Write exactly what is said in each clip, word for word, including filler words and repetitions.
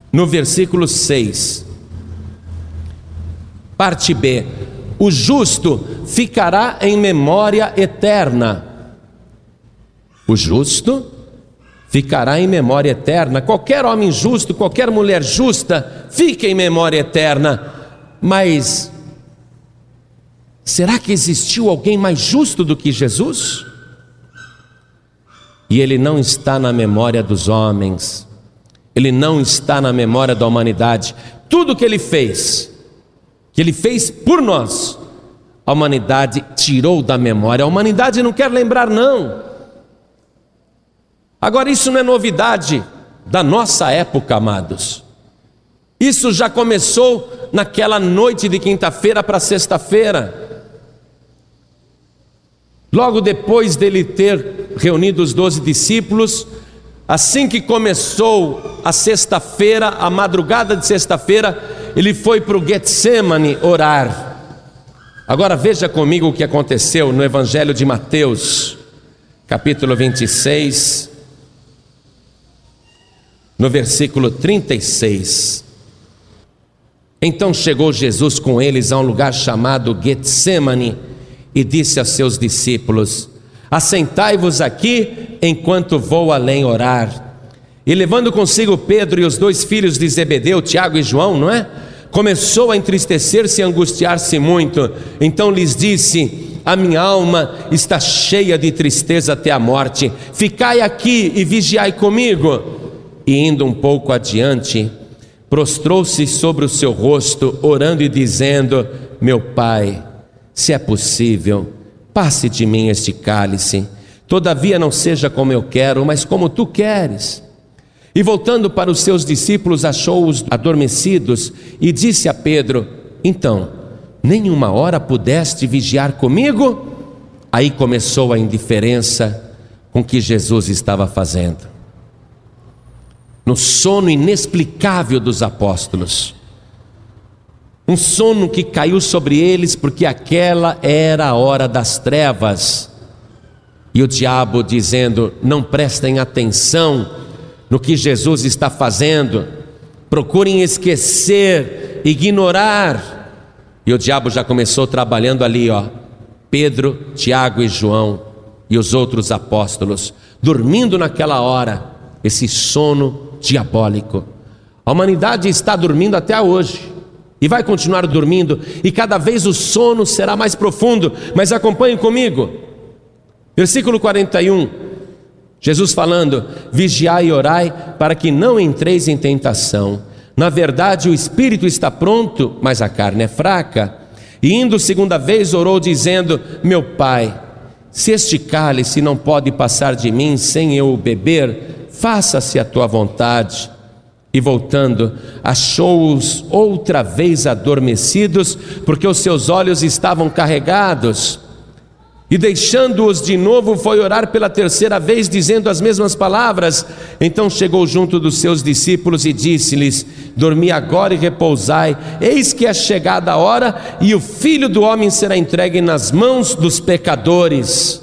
no versículo seis, parte B: o justo ficará em memória eterna. O justo ficará em memória eterna. Qualquer homem justo, qualquer mulher justa, fica em memória eterna. Mas será que existiu alguém mais justo do que Jesus? E ele não está na memória dos homens, ele não está na memória da humanidade. Tudo que ele fez, que ele fez por nós, a humanidade tirou da memória. A humanidade não quer lembrar, não. Agora, isso não é novidade da nossa época, amados. Isso já começou naquela noite de quinta-feira para sexta-feira. Logo depois dele ter reunido os doze discípulos, assim que começou a sexta-feira, a madrugada de sexta-feira, ele foi para o Getsemane orar. Agora veja comigo o que aconteceu no Evangelho de Mateus, capítulo vinte e seis, no versículo trinta e seis. Então chegou Jesus com eles a um lugar chamado Getsemane e disse a seus discípulos: assentai-vos aqui enquanto vou além orar. E levando consigo Pedro e os dois filhos de Zebedeu, Tiago e João, não é? Começou a entristecer-se e angustiar-se muito. Então lhes disse: a minha alma está cheia de tristeza até a morte. Ficai aqui e vigiai comigo. E indo um pouco adiante, prostrou-se sobre o seu rosto, orando e dizendo: meu Pai, se é possível, passe de mim este cálice, todavia não seja como eu quero, mas como tu queres. E voltando para os seus discípulos, achou-os adormecidos e disse a Pedro: então, nem uma hora pudeste vigiar comigo? Aí começou a indiferença com que Jesus estava fazendo. No sono inexplicável dos apóstolos, um sono que caiu sobre eles porque aquela era a hora das trevas, e o diabo dizendo: não prestem atenção no que Jesus está fazendo, procurem esquecer, ignorar. E o diabo já começou trabalhando ali, ó, Pedro, Tiago e João e os outros apóstolos, dormindo naquela hora, esse sono diabólico. A humanidade está dormindo até hoje e vai continuar dormindo, e cada vez o sono será mais profundo. Mas acompanhe comigo, versículo quarenta e um, Jesus falando: vigiai e orai para que não entreis em tentação. Na verdade o espírito está pronto, mas a carne é fraca. E indo segunda vez orou dizendo: meu Pai, se este cálice não pode passar de mim sem eu o beber, faça-se a tua vontade. E voltando, achou-os outra vez adormecidos, porque os seus olhos estavam carregados. E deixando-os de novo, foi orar pela terceira vez, dizendo as mesmas palavras. Então chegou junto dos seus discípulos e disse-lhes: dormi agora e repousai, eis que é chegada a hora, e o Filho do homem será entregue nas mãos dos pecadores.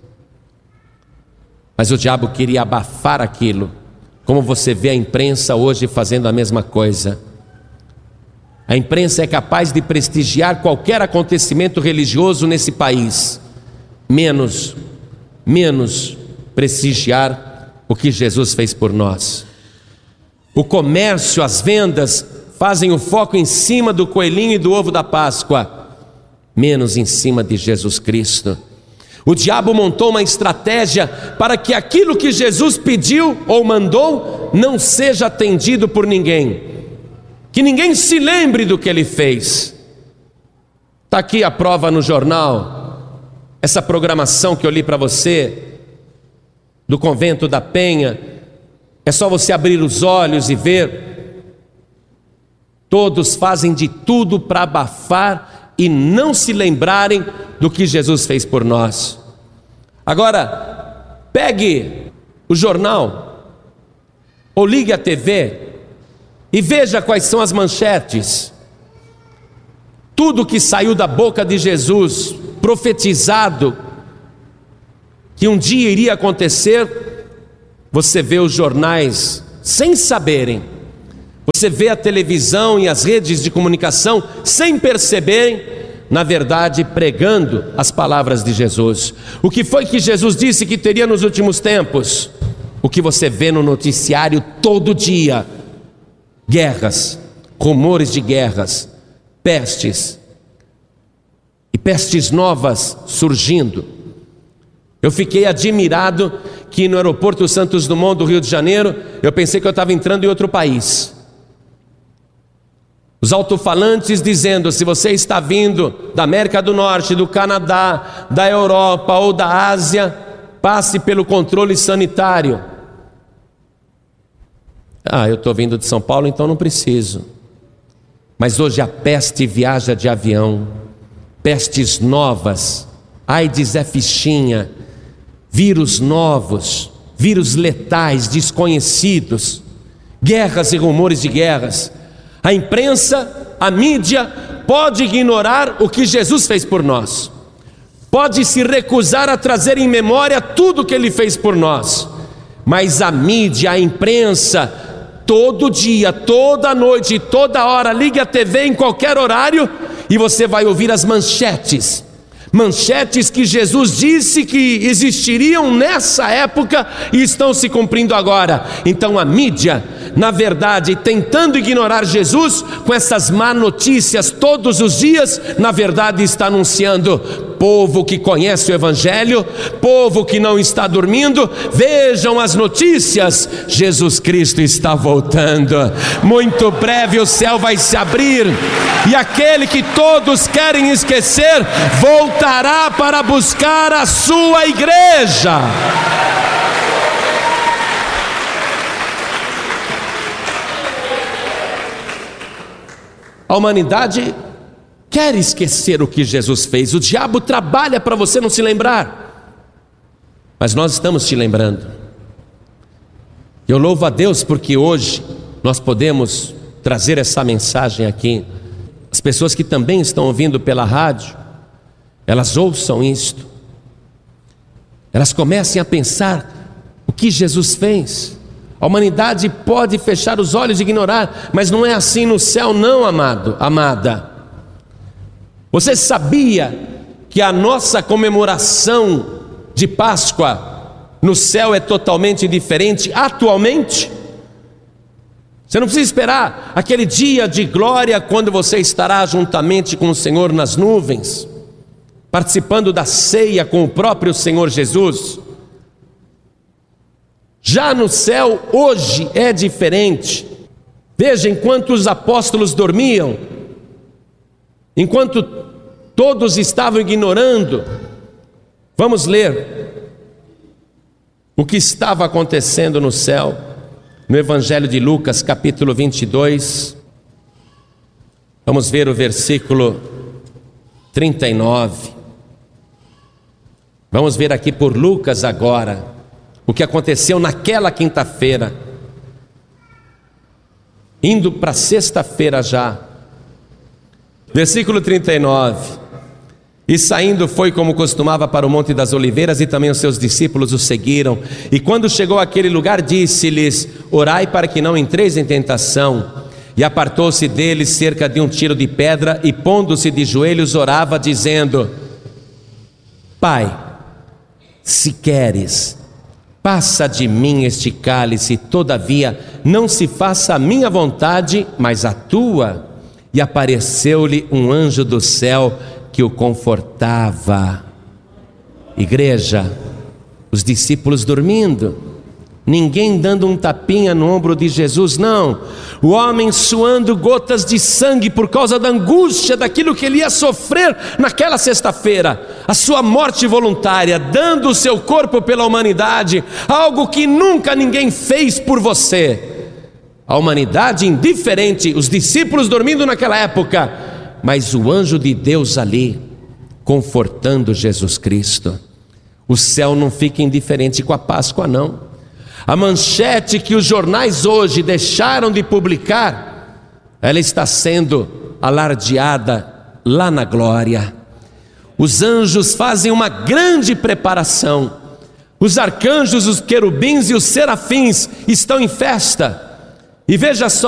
Mas o diabo queria abafar aquilo, como você vê a imprensa hoje fazendo a mesma coisa. A imprensa é capaz de prestigiar qualquer acontecimento religioso nesse país, menos, menos prestigiar o que Jesus fez por nós. O comércio, as vendas fazem o foco em cima do coelhinho e do ovo da Páscoa, menos em cima de Jesus Cristo. O diabo montou uma estratégia para que aquilo que Jesus pediu ou mandou não seja atendido por ninguém, que ninguém se lembre do que ele fez. Está aqui a prova no jornal, essa programação que eu li para você, do Convento da Penha. É só você abrir os olhos e ver. Todos fazem de tudo para abafar e não se lembrarem do que Jesus fez por nós. Agora, pegue o jornal ou ligue a T V e veja quais são as manchetes. Tudo que saiu da boca de Jesus, profetizado que um dia iria acontecer, você vê os jornais sem saberem Você vê a televisão e as redes de comunicação sem perceberem, na verdade, pregando as palavras de Jesus. O que foi que Jesus disse que teria nos últimos tempos? O que você vê no noticiário todo dia: guerras, rumores de guerras, pestes, e pestes novas surgindo. Eu fiquei admirado que no aeroporto Santos Dumont do Rio de Janeiro, eu pensei que eu estava entrando em outro país. Os alto-falantes dizendo: se você está vindo da América do Norte, do Canadá, da Europa ou da Ásia, passe pelo controle sanitário. Ah, eu estou vindo de São Paulo, então não preciso. Mas hoje a peste viaja de avião, pestes novas, AIDS é fichinha, vírus novos, vírus letais, desconhecidos, guerras e rumores de guerras. A imprensa, a mídia pode ignorar o que Jesus fez por nós, pode se recusar a trazer em memória tudo o que Ele fez por nós, mas a mídia, a imprensa, todo dia, toda noite, toda hora, ligue a T V em qualquer horário e você vai ouvir as manchetes, manchetes que Jesus disse que existiriam nessa época e estão se cumprindo agora. Então a mídia, na verdade, tentando ignorar Jesus com essas má notícias todos os dias, na verdade está anunciando: povo que conhece o Evangelho, povo que não está dormindo, vejam as notícias, Jesus Cristo está voltando, muito breve o céu vai se abrir, e aquele que todos querem esquecer, voltará para buscar a sua igreja. A humanidade quer esquecer o que Jesus fez. O diabo trabalha para você não se lembrar, mas nós estamos te lembrando. Eu louvo a Deus porque hoje nós podemos trazer essa mensagem aqui. As pessoas que também estão ouvindo pela rádio, elas ouçam isto, elas comecem a pensar o que Jesus fez. A humanidade pode fechar os olhos e ignorar, mas não é assim no céu não, amado, amada. Você sabia que a nossa comemoração de Páscoa no céu é totalmente diferente atualmente? Você não precisa esperar aquele dia de glória quando você estará juntamente com o Senhor nas nuvens, participando da ceia com o próprio Senhor Jesus. Já no céu hoje é diferente. Veja, enquanto os apóstolos dormiam, enquanto todos estavam ignorando, vamos ler o que estava acontecendo no céu, no Evangelho de Lucas, capítulo vinte e dois, vamos ver o versículo trinta e nove, vamos ver aqui por Lucas agora, o que aconteceu naquela quinta-feira, indo para sexta-feira já, versículo trinta e nove, e saindo foi como costumava para o Monte das Oliveiras, e também os seus discípulos o seguiram, e quando chegou àquele lugar disse-lhes: orai para que não entreis em tentação, e apartou-se deles cerca de um tiro de pedra, e pondo-se de joelhos orava dizendo: Pai, se queres, passa de mim este cálice, todavia não se faça a minha vontade, mas a tua. E apareceu-lhe um anjo do céu que o confortava. Igreja, os discípulos dormindo, ninguém dando um tapinha no ombro de Jesus, não. O homem suando gotas de sangue por causa da angústia daquilo que ele ia sofrer naquela sexta-feira, a sua morte voluntária, dando o seu corpo pela humanidade, algo que nunca ninguém fez por você. A humanidade indiferente, os discípulos dormindo naquela época, mas o anjo de Deus ali, confortando Jesus Cristo. O céu não fica indiferente com a Páscoa, não. A manchete que os jornais hoje deixaram de publicar, ela está sendo alardeada lá na glória. Os anjos fazem uma grande preparação. Os arcanjos, os querubins e os serafins estão em festa. E veja só,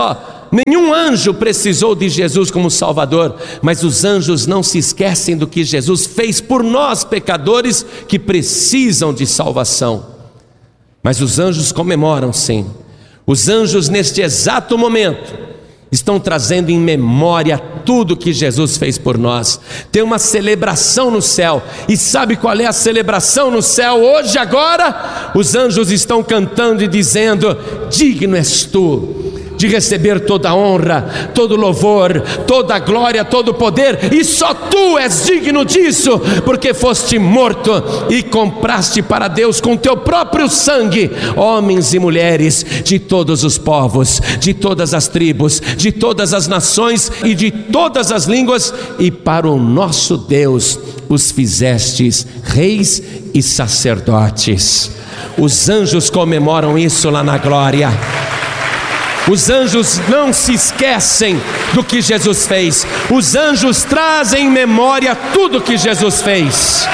nenhum anjo precisou de Jesus como Salvador, mas os anjos não se esquecem do que Jesus fez por nós, pecadores, que precisam de salvação. Mas os anjos comemoram, sim. Os anjos, neste exato momento, estão trazendo em memória tudo que Jesus fez por nós. Tem uma celebração no céu. E sabe qual é a celebração no céu hoje, agora? Os anjos estão cantando e dizendo: digno és tu de receber toda a honra, todo louvor, toda a glória, todo o poder, e só tu és digno disso, porque foste morto e compraste para Deus com teu próprio sangue homens e mulheres de todos os povos, de todas as tribos, de todas as nações e de todas as línguas, e para o nosso Deus os fizestes reis e sacerdotes. Os anjos comemoram isso lá na glória. Os anjos não se esquecem do que Jesus fez. Os anjos trazem em memória tudo que Jesus fez.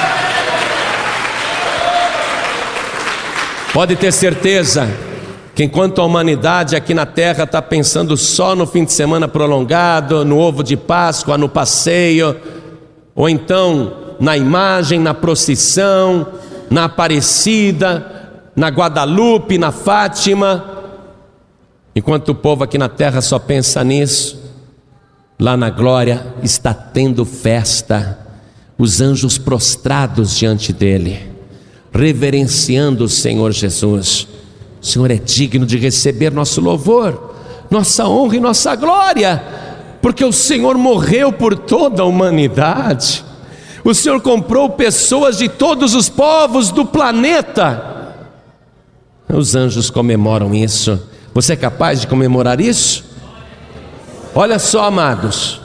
Pode ter certeza que enquanto a humanidade aqui na terra está pensando só no fim de semana prolongado, no ovo de Páscoa, no passeio, ou então na imagem, na procissão, na Aparecida, na Guadalupe, na Fátima, enquanto o povo aqui na terra só pensa nisso, lá na glória está tendo festa, os anjos prostrados diante dele, reverenciando o Senhor Jesus. O Senhor é digno de receber nosso louvor, nossa honra e nossa glória, porque o Senhor morreu por toda a humanidade. O Senhor comprou pessoas de todos os povos do planeta. Os anjos comemoram isso. Você é capaz de comemorar isso? Olha só, amados,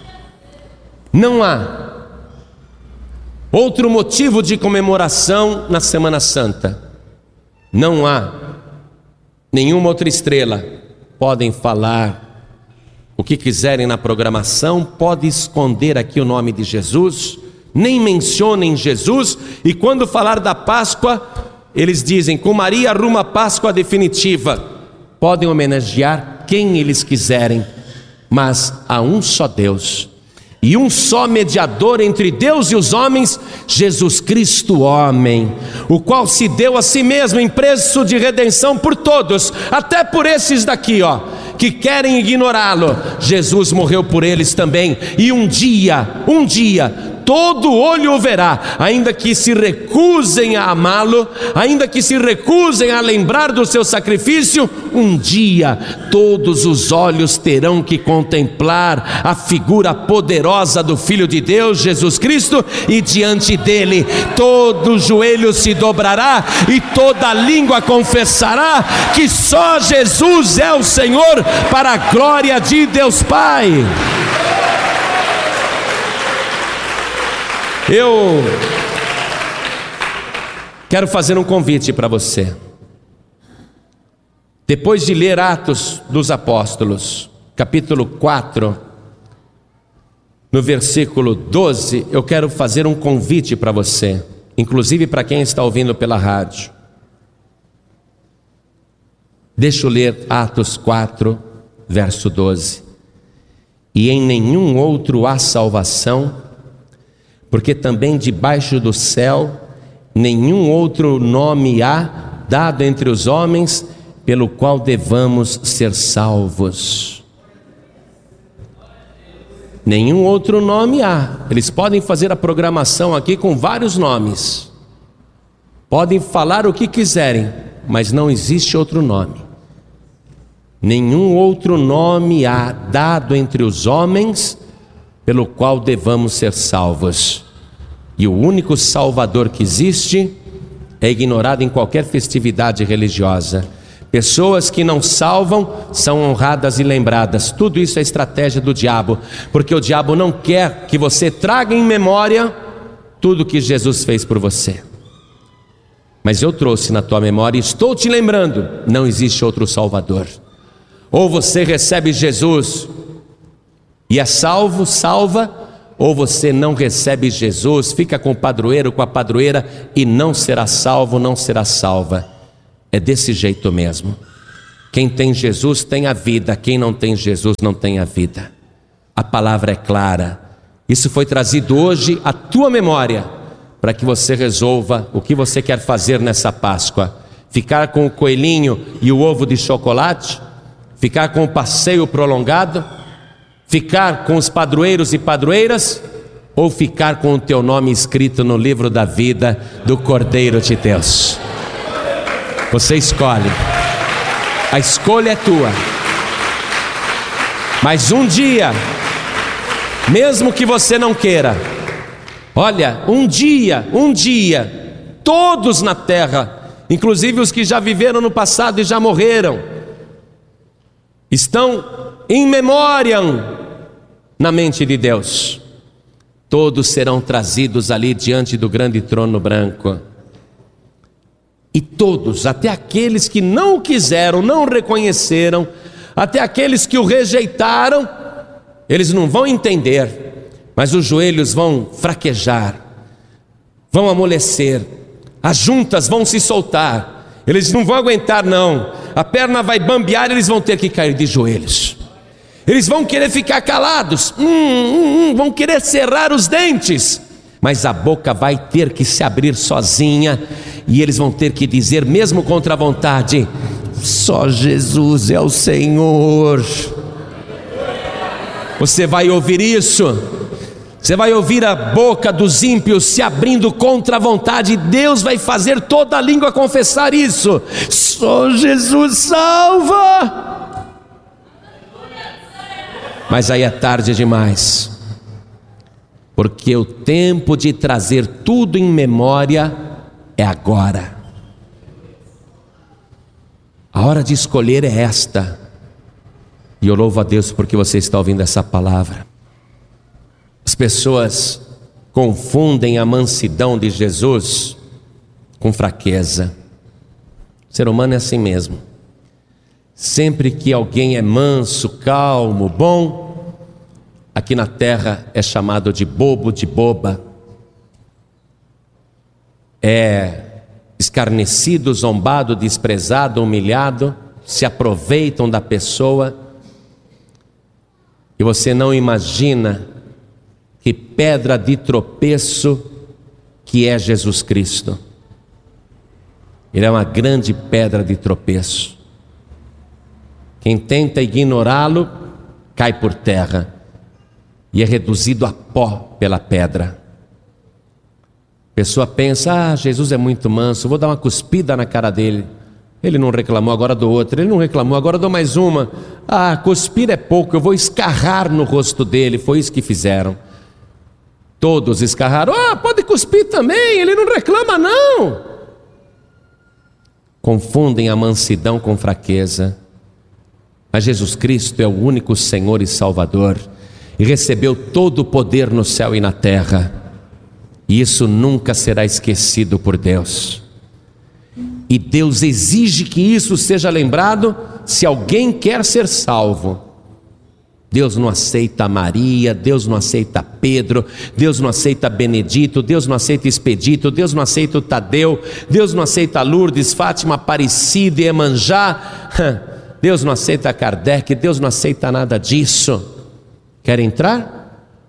não há outro motivo de comemoração na Semana Santa. Não há nenhuma outra estrela. Podem falar o que quiserem na programação, pode esconder aqui o nome de Jesus, nem mencionem Jesus, e quando falar da Páscoa, eles dizem: com Maria rumo à Páscoa definitiva. Podem homenagear quem eles quiserem, mas há um só Deus, e um só mediador entre Deus e os homens, Jesus Cristo homem, o qual se deu a si mesmo em preço de redenção por todos, até por esses daqui, ó, que querem ignorá-lo. Jesus morreu por eles também, e um dia, um dia, todo olho o verá, ainda que se recusem a amá-lo, ainda que se recusem a lembrar do seu sacrifício, um dia todos os olhos terão que contemplar a figura poderosa do Filho de Deus, Jesus Cristo, e diante dele todo joelho se dobrará e toda língua confessará que só Jesus é o Senhor, para a glória de Deus Pai. Eu quero fazer um convite para você. Depois de ler Atos dos Apóstolos, capítulo quatro, no versículo doze, eu quero fazer um convite para você, inclusive para quem está ouvindo pela rádio. Deixa eu ler Atos quatro, verso doze. E em nenhum outro há salvação, porque também debaixo do céu nenhum outro nome há dado entre os homens pelo qual devamos ser salvos. Nenhum outro nome há. Eles podem fazer a programação aqui com vários nomes, podem falar o que quiserem, mas não existe outro nome. Nenhum outro nome há dado entre os homens pelo qual devamos ser salvos. E o único Salvador que existe é ignorado em qualquer festividade religiosa. Pessoas que não salvam são honradas e lembradas. Tudo isso é estratégia do diabo, porque o diabo não quer que você traga em memória tudo que Jesus fez por você. Mas eu trouxe na tua memória e estou te lembrando: não existe outro Salvador. Ou você recebe Jesus e é salvo, salva, ou você não recebe Jesus, fica com o padroeiro, com a padroeira, e não será salvo, não será salva. É desse jeito mesmo. Quem tem Jesus tem a vida, quem não tem Jesus não tem a vida. A palavra é clara. Isso foi trazido hoje à tua memória, para que você resolva o que você quer fazer nessa Páscoa. Ficar com o coelhinho e o ovo de chocolate? Ficar com o passeio prolongado? Ficar com os padroeiros e padroeiras? Ou ficar com o teu nome escrito no livro da vida do Cordeiro de Deus? Você escolhe. A escolha é tua. Mas um dia, mesmo que você não queira, olha, um dia, um dia, todos na terra, inclusive os que já viveram no passado e já morreram, estão em memória na mente de Deus. Todos serão trazidos ali diante do grande trono branco. E todos, até aqueles que não o quiseram, não o reconheceram, até aqueles que o rejeitaram, eles não vão entender, mas os joelhos vão fraquejar, vão amolecer, as juntas vão se soltar, eles não vão aguentar não, a perna vai bambear, eles vão ter que cair de joelhos, eles vão querer ficar calados, hum, hum, hum, vão querer cerrar os dentes, mas a boca vai ter que se abrir sozinha, e eles vão ter que dizer, mesmo contra a vontade: só Jesus é o Senhor. Você vai ouvir isso, você vai ouvir a boca dos ímpios se abrindo contra a vontade, e Deus vai fazer toda a língua confessar isso: só Jesus salva. Mas aí é tarde demais, porque o tempo de trazer tudo em memória é agora. A hora de escolher é esta. E eu louvo a Deus porque você está ouvindo essa palavra. As pessoas confundem a mansidão de Jesus com fraqueza. O ser humano é assim mesmo. Sempre que alguém é manso, calmo, bom, aqui na terra é chamado de bobo, de boba. É escarnecido, zombado, desprezado, humilhado, se aproveitam da pessoa. E você não imagina que pedra de tropeço que é Jesus Cristo. Ele é uma grande pedra de tropeço. Quem tenta ignorá-lo cai por terra e é reduzido a pó pela pedra. A pessoa pensa: ah, Jesus é muito manso, vou dar uma cuspida na cara dele. Ele não reclamou, agora dou outra. Ele não reclamou, agora dou mais uma. Ah, cuspir é pouco, eu vou escarrar no rosto dele. Foi isso que fizeram. Todos escarraram. Ah, pode cuspir também, ele não reclama não. Confundem a mansidão com fraqueza. Mas Jesus Cristo é o único Senhor e Salvador, e recebeu todo o poder no céu e na terra. E isso nunca será esquecido por Deus. E Deus exige que isso seja lembrado se alguém quer ser salvo. Deus não aceita Maria, Deus não aceita Pedro, Deus não aceita Benedito, Deus não aceita Expedito, Deus não aceita o Tadeu, Deus não aceita Lourdes, Fátima, Aparecida e Iemanjá, Deus não aceita Kardec, Deus não aceita nada disso. Quer entrar?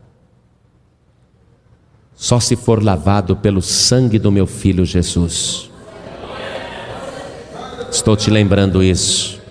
Só se for lavado pelo sangue do meu Filho Jesus. Estou te lembrando isso.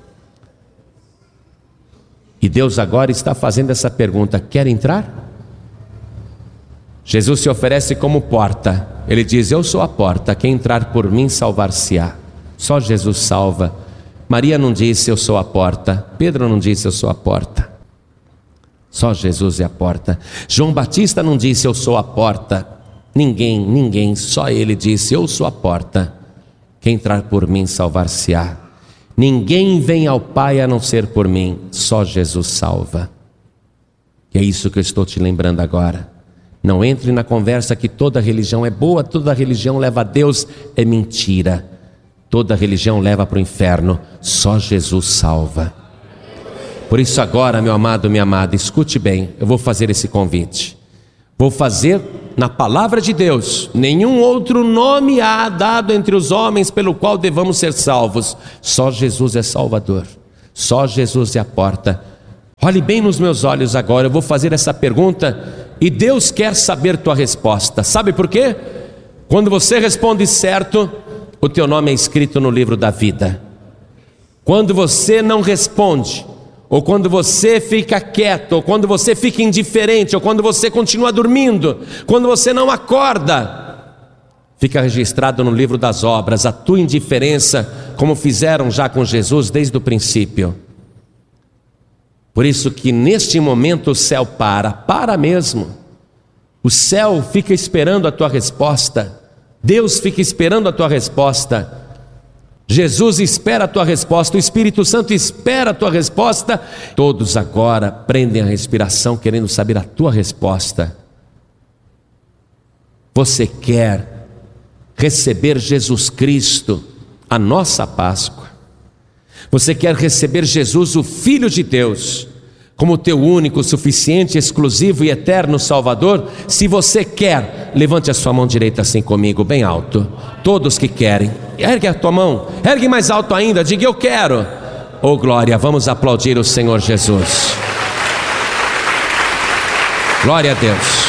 E Deus agora está fazendo essa pergunta: quer entrar? Jesus se oferece como porta. Ele diz: eu sou a porta, quem entrar por mim salvar-se-á. Só Jesus salva. Maria não disse: eu sou a porta. Pedro não disse: eu sou a porta. Só Jesus é a porta. João Batista não disse: eu sou a porta. Ninguém, ninguém, só ele disse: eu sou a porta. Quem entrar por mim salvar-se-á. Ninguém vem ao Pai a não ser por mim. Só Jesus salva. E é isso que eu estou te lembrando agora. Não entre na conversa que toda religião é boa, toda religião leva a Deus. É mentira. Toda religião leva para o inferno. Só Jesus salva. Por isso agora, meu amado, minha amada, escute bem, eu vou fazer esse convite. Vou fazer na palavra de Deus, nenhum outro nome há dado entre os homens pelo qual devamos ser salvos. Só Jesus é Salvador, só Jesus é a porta. Olhe bem nos meus olhos agora, eu vou fazer essa pergunta e Deus quer saber tua resposta. Sabe por quê? Quando você responde certo, o teu nome é escrito no livro da vida. Quando você não responde, ou quando você fica quieto, ou quando você fica indiferente, ou quando você continua dormindo, quando você não acorda, fica registrado no livro das obras a tua indiferença, como fizeram já com Jesus desde o princípio. Por isso que neste momento o céu para, para mesmo. O céu fica esperando a tua resposta, Deus fica esperando a tua resposta. Jesus espera a tua resposta, o Espírito Santo espera a tua resposta. Todos agora prendem a respiração querendo saber a tua resposta. Você quer receber Jesus Cristo, a nossa Páscoa? Você quer receber Jesus, o Filho de Deus, como teu único, suficiente, exclusivo e eterno Salvador? Se você quer, levante a sua mão direita assim comigo, bem alto. Todos que querem, ergue a tua mão, ergue mais alto ainda, diga eu quero. Oh glória, vamos aplaudir o Senhor Jesus. Glória a Deus.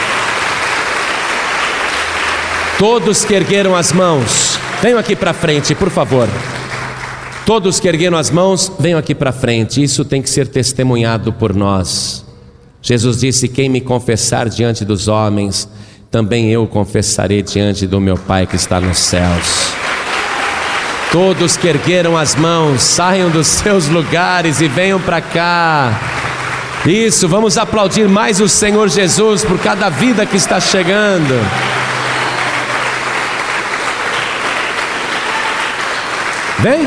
Todos que ergueram as mãos, venham aqui para frente, por favor. Todos que ergueram as mãos, venham aqui para frente. Isso tem que ser testemunhado por nós. Jesus disse: quem me confessar diante dos homens, também eu confessarei diante do meu Pai que está nos céus. Todos que ergueram as mãos, saiam dos seus lugares e venham para cá. Isso, vamos aplaudir mais o Senhor Jesus por cada vida que está chegando. Vem.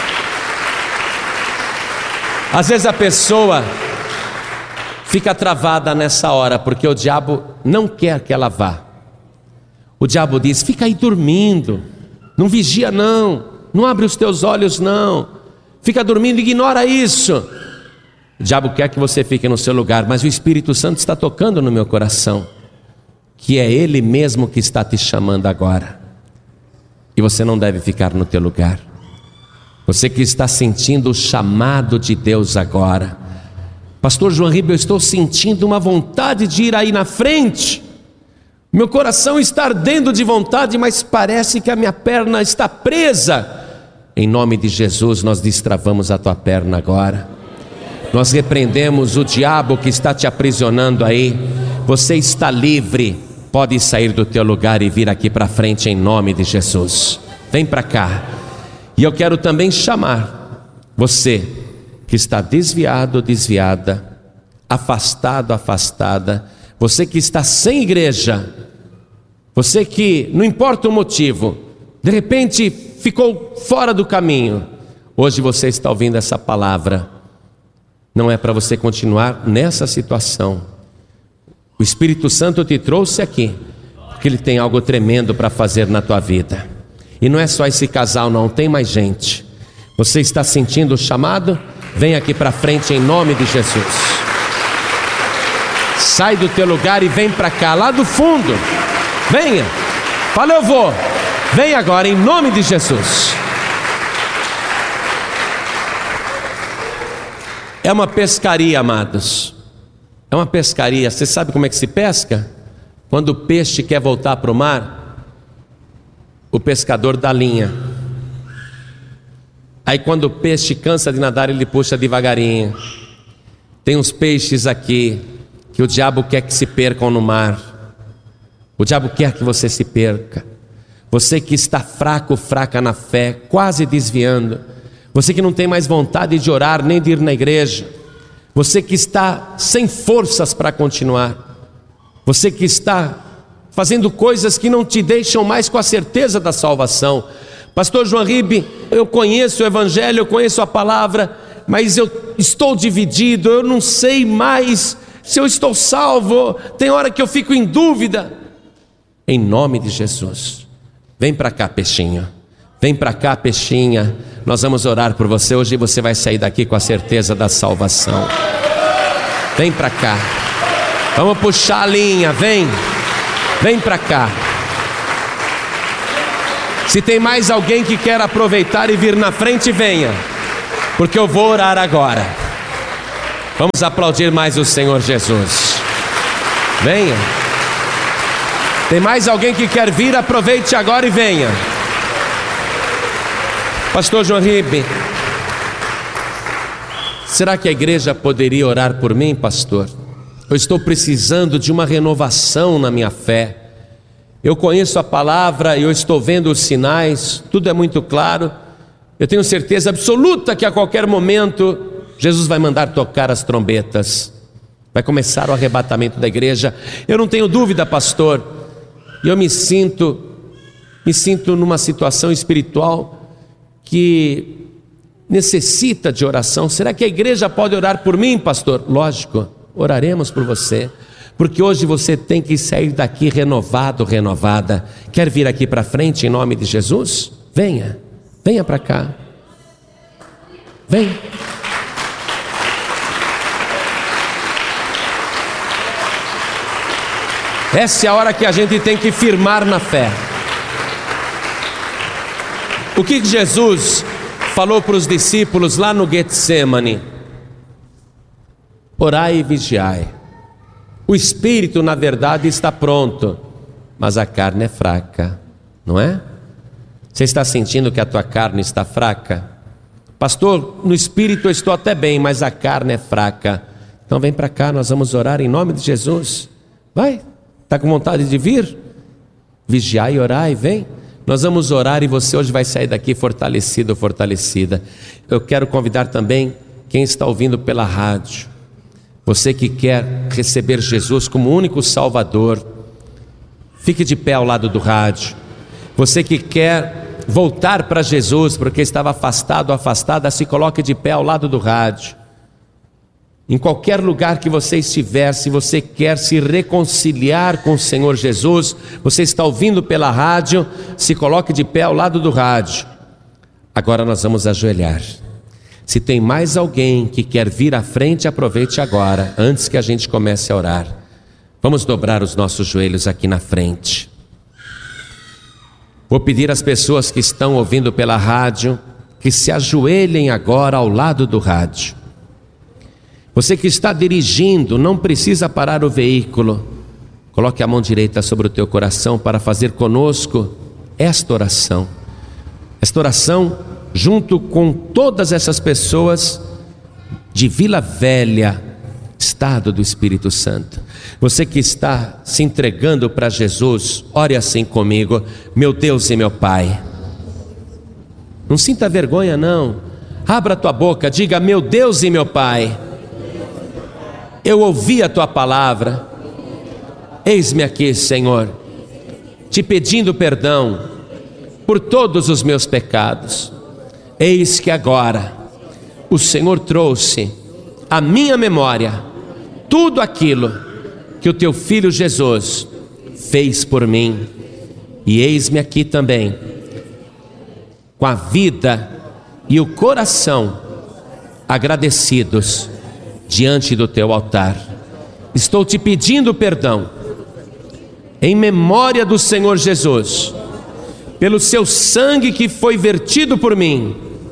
Às vezes a pessoa fica travada nessa hora, porque o diabo não quer que ela vá. O diabo diz: fica aí dormindo, não vigia não, não abre os teus olhos não, fica dormindo, ignora isso. O diabo quer que você fique no seu lugar, mas o Espírito Santo está tocando no meu coração, que é Ele mesmo que está te chamando agora, e você não deve ficar no teu lugar. Você que está sentindo o chamado de Deus agora: pastor João Ribeiro, eu estou sentindo uma vontade de ir aí na frente, meu coração está ardendo de vontade, mas parece que a minha perna está presa. Em nome de Jesus, nós destravamos a tua perna agora, nós repreendemos o diabo que está te aprisionando aí. Você está livre, pode sair do teu lugar e vir aqui para frente em nome de Jesus. Vem para cá. E eu quero também chamar você que está desviado, desviada, afastado, afastada, você que está sem igreja, você que, não importa o motivo, de repente ficou fora do caminho. Hoje você está ouvindo essa palavra, não é para você continuar nessa situação. O Espírito Santo te trouxe aqui, porque Ele tem algo tremendo para fazer na tua vida. E não é só esse casal não, tem mais gente. Você está sentindo o chamado? Vem aqui para frente em nome de Jesus. Sai do teu lugar e vem para cá, lá do fundo. Venha, fala eu vou. Vem agora em nome de Jesus. É uma pescaria, amados. É uma pescaria. Você sabe como é que se pesca? Quando o peixe quer voltar para o mar, o pescador dá linha. Aí quando o peixe cansa de nadar, ele puxa devagarinho. Tem uns peixes aqui que o diabo quer que se percam no mar. O diabo quer que você se perca. Você que está fraco, fraca na fé, quase desviando. Você que não tem mais vontade de orar, nem de ir na igreja. Você que está sem forças para continuar. Você que está fazendo coisas que não te deixam mais com a certeza da salvação. Pastor João Ribe, eu conheço o Evangelho, eu conheço a palavra, mas eu estou dividido, eu não sei mais se eu estou salvo, tem hora que eu fico em dúvida. Em nome de Jesus, vem para cá, peixinho, vem para cá, peixinha, nós vamos orar por você. Hoje você vai sair daqui com a certeza da salvação. Vem para cá, vamos puxar a linha, vem. Vem para cá. Se tem mais alguém que quer aproveitar e vir na frente, venha, porque eu vou orar agora. Vamos aplaudir mais o Senhor Jesus. Venha. Tem mais alguém que quer vir? Aproveite agora e venha. Pastor João Ribe, será que a igreja poderia orar por mim, pastor? Eu estou precisando de uma renovação na minha fé. Eu conheço a palavra, eu estou vendo os sinais, tudo é muito claro. Eu tenho certeza absoluta que a qualquer momento Jesus vai mandar tocar as trombetas. Vai começar o arrebatamento da igreja. Eu não tenho dúvida, pastor. E eu me sinto, me sinto numa situação espiritual que necessita de oração. Será que a igreja pode orar por mim, pastor? Lógico, oraremos por você. Porque hoje você tem que sair daqui renovado, renovada. Quer vir aqui para frente em nome de Jesus? Venha, venha para cá. Vem. Essa é a hora que a gente tem que firmar na fé. O que Jesus falou para os discípulos lá no Getsemane? Orai e vigiai. O espírito, na verdade, está pronto, mas a carne é fraca, não é? Você está sentindo que a tua carne está fraca? Pastor, no espírito eu estou até bem, mas a carne é fraca. Então vem para cá, nós vamos orar em nome de Jesus. Vai, está com vontade de vir? Vigiai e orai, vem. Nós vamos orar e você hoje vai sair daqui fortalecido ou fortalecida. Eu quero convidar também quem está ouvindo pela rádio. Você que quer receber Jesus como único Salvador, fique de pé ao lado do rádio. Você que quer voltar para Jesus porque estava afastado ou afastada, se coloque de pé ao lado do rádio. Em qualquer lugar que você estiver, se você quer se reconciliar com o Senhor Jesus, você está ouvindo pela rádio, se coloque de pé ao lado do rádio. Agora nós vamos ajoelhar. Se tem mais alguém que quer vir à frente, aproveite agora, antes que a gente comece a orar. Vamos dobrar os nossos joelhos aqui na frente. Vou pedir às pessoas que estão ouvindo pela rádio, que se ajoelhem agora ao lado do rádio. Você que está dirigindo, não precisa parar o veículo. Coloque a mão direita sobre o teu coração para fazer conosco esta oração. Esta oração junto com todas essas pessoas de Vila Velha, estado do Espírito Santo. Você que está se entregando para Jesus, ore assim comigo: meu Deus e meu Pai. Não sinta vergonha não, abra a tua boca, diga: meu Deus e meu Pai, eu ouvi a tua palavra, eis-me aqui, Senhor, te pedindo perdão por todos os meus pecados. Eis que agora o Senhor trouxe à minha memória tudo aquilo que o teu Filho Jesus fez por mim. E eis-me aqui também, com a vida e o coração agradecidos diante do teu altar. Estou te pedindo perdão, em memória do Senhor Jesus, pelo seu sangue que foi vertido por mim.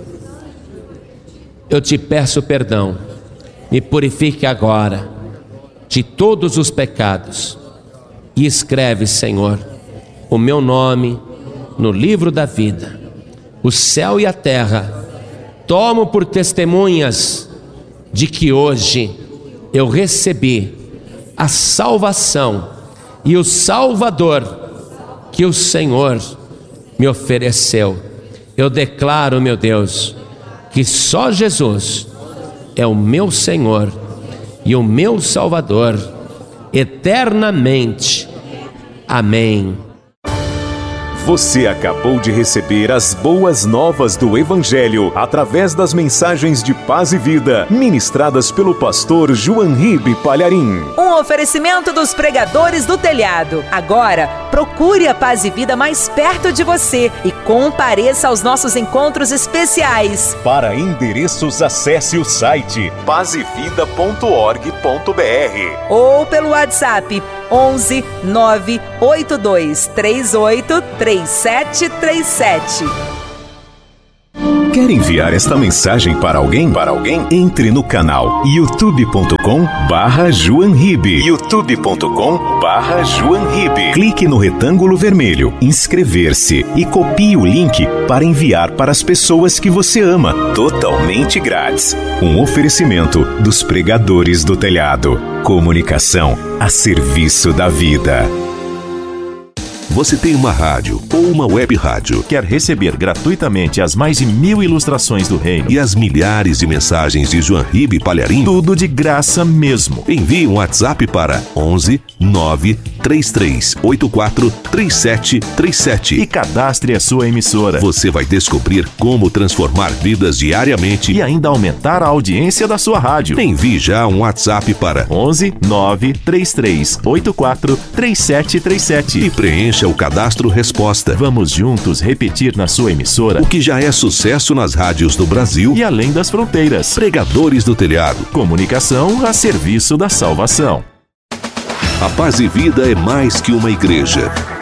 Eu te peço perdão, me purifique agora de todos os pecados e escreve, Senhor, o meu nome no livro da vida. O céu e a terra tomo por testemunhas de que hoje eu recebi a salvação e o Salvador que o Senhor me ofereceu. Eu declaro, meu Deus, que só Jesus é o meu Senhor e o meu Salvador eternamente. Amém. Você acabou de receber as boas novas do Evangelho através das mensagens de paz e vida ministradas pelo pastor João Ribe Palharim. Um oferecimento dos pregadores do telhado. Agora, procure a Paz e Vida mais perto de você e compareça aos nossos encontros especiais. Para endereços, acesse o site paz e vida ponto org ponto br ou pelo WhatsApp onze nove oito dois três oito três sete três sete. Quer enviar esta mensagem para alguém? Para alguém? Entre no canal youtube ponto com barra Joan Ribe. youtube ponto com barra Joan Ribe. Clique no retângulo vermelho, inscrever-se e copie o link para enviar para as pessoas que você ama, totalmente grátis. Um oferecimento dos Pregadores do Telhado. Comunicação a serviço da vida. Você tem uma rádio ou uma web rádio? Quer receber gratuitamente as mais de mil ilustrações do reino e as milhares de mensagens de Joan Ribe Palharim? Tudo de graça mesmo. Envie um WhatsApp para onze nove três três oito quatro três sete três sete e cadastre a sua emissora. Você vai descobrir como transformar vidas diariamente e ainda aumentar a audiência da sua rádio. Envie já um WhatsApp para onze nove três três oito quatro três sete três sete e preencha o cadastro resposta. Vamos juntos repetir na sua emissora o que já é sucesso nas rádios do Brasil e além das fronteiras. Pregadores do Telhado. Comunicação a serviço da salvação. A Paz e Vida é mais que uma igreja.